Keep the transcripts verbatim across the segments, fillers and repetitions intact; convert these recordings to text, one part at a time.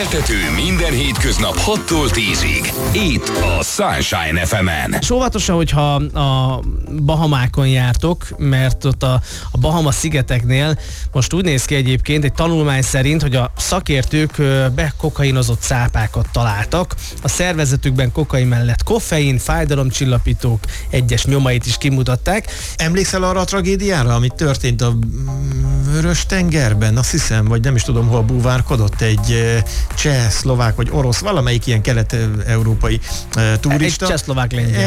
Keltető minden hétköznap hattól tízig. Itt a Sunshine ef emen. És óvatosan, hogyha a Bahamákon jártok, mert ott a, a Bahama szigeteknél most úgy néz ki egyébként egy tanulmány szerint, hogy a szakértők bekokainozott cápákat találtak. A szervezetükben kokain mellett koffein, fájdalomcsillapítók egyes nyomait is kimutatták. Emlékszel arra a tragédiára, ami történt a Vörös-tengerben? Azt hiszem, vagy nem is tudom, hol búvárkodott egy cseh, szlovák vagy orosz, valamelyik ilyen kelet-európai turista. Egy cseh-szlovák lengyel.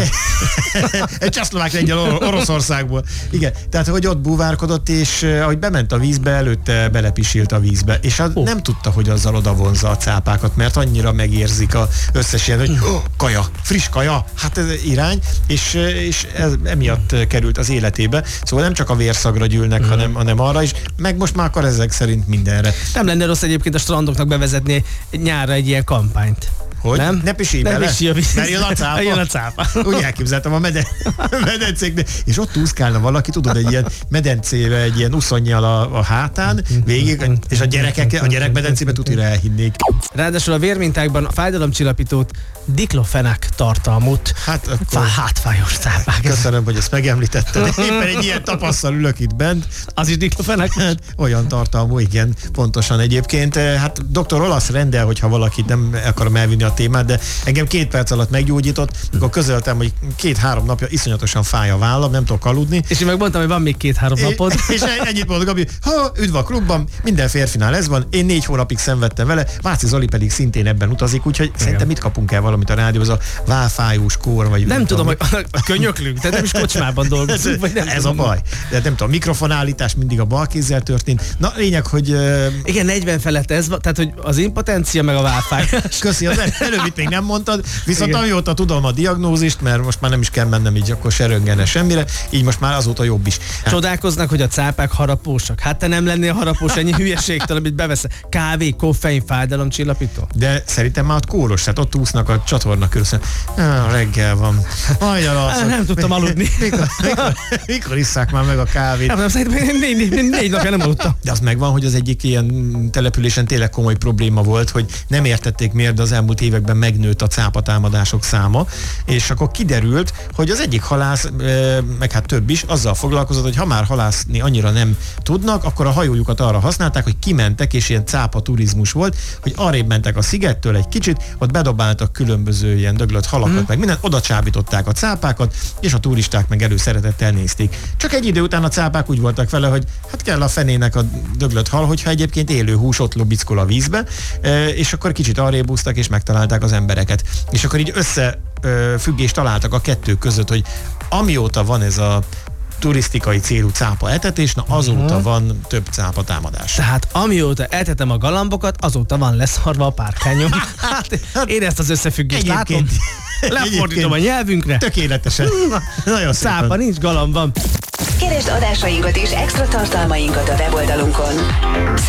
Egy cseh-szlovák lengyel or- Oroszországból. Igen, tehát hogy ott búvárkodott, és ahogy bement a vízbe, előtte belepisilt a vízbe, és oh. nem tudta, hogy azzal oda vonzza a cápákat, mert annyira megérzik a összes ilyen, hogy oh, kaja, friss kaja, hát ez irány, és, és ez emiatt került az életébe. Szóval nem csak a vérszagra gyűlnek, mm. hanem, hanem arra is, meg most már akar ezek szerint mindenre. Nem lenne rossz egyébként a strandoknak bevezetni nyárra egy ilyen kampányt. Hogy? Nem? Ne pisíj bele, ne pisíj a víz. mert jön a cápa. Jön a cápa. Úgy elképzeltem a meden- medencéknél, és ott úszkálna valaki, tudod, egy ilyen medencébe, egy ilyen uszonnyal a, a hátán, végig, és a gyerekek, a gyerekmedencébe tutira elhinnék. Ráadásul a vérmintákban a fájdalomcsillapítót diklofenak tartalmút. Hát akkor... Hátfájós cápák. Köszönöm, hogy ezt megemlítetted. Éppen egy ilyen tapasszal ülök itt bent. Az is diklofenak? Hát, olyan tartalmú, igen, pontosan egyébként. Hát doktor Olasz rendel, hogyha valakit nem akarom elvinni a témát, de engem két perc alatt meggyógyított, amikor közöltem, hogy két-három napja iszonyatosan fáj a vállam, nem tudok aludni. És én megmondtam, hogy van még két-három napod. És ennyit mondok, Gabi, ha üdv a klubban, minden férfinál ez van, én négy hónapig szenvedtem vele, Váci Zoli pedig szintén ebben utazik, úgyhogy igen. Szerintem mit kapunk el valamit a rádióhoz, a válfájós kór, vagy... Nem, nem tudom, hogy a könyöklünk, tehát nem is kocsmában dolgozunk, vagy nem Ez tudom. a baj. De nem tudom, mikrofonálítás mindig a bal kézzel történt. Na, lényeg, hogy... Uh... Igen, negyven felett ez van, tehát hogy az impotencia meg a válfájás. Köszi, az előbb még nem mondtad, viszont igen. Amióta tudom a diagnózist, mert most már nem is kell mennem így akkor se röntgenre semmire, így most már azóta jobb is. Hát... Csodálkoznak, hogy a cápák harapósak. Hát te nem lennél harapós ennyi hülyeségtől, amit beveszel. Kávé, koffein, fájdalomcsillapító. De szerintem már ott kóros, hát ott úsznak a csatorna körül. Ah, reggel van. Majd alszok. Nem tudtam aludni. Mikor, mikor, mikor isszák már meg a kávét? Nem, nem, szerintem négy, négy, négy napja nem aludtam. De az megvan, hogy az egyik ilyen településen tényleg komoly probléma volt, hogy nem értették miért, de az elmúlt években megnőtt a cápatámadások száma, és akkor kiderült, hogy az egyik halász, meg hát több is, azzal foglalkozott, hogy ha már halászni annyira nem tudnak, akkor a hajójukat arra használták, hogy kimentek, és ilyen cápa turizmus volt, hogy arrébb mentek a szigettől egy kicsit, ott bedobáltak különböző ilyen döglött halakat, mm. meg mindent, oda csábították a cápákat, és a turisták meg előszeretettel nézték. Csak egy idő után a cápák úgy voltak vele, hogy hát kell a fenének a döglött hal, hogyha egyébként élő hús ott lobickol a vízbe, és akkor kicsit arrébb úsztak, és megtalálták az embereket. És akkor így összefüggést találtak a kettő között, hogy amióta van ez a turisztikai célú cápa etetés, na azóta uh-huh. van több cápa támadás. Tehát amióta etetem a galambokat, azóta van leszarva a párkányom. Hát én ezt az összefüggést látom. Lefordítom a nyelvünkre. Tökéletesen. Nagyon szépen. Cápa nincs, galamb van. Keresd adásainkat és extra tartalmainkat a weboldalunkon.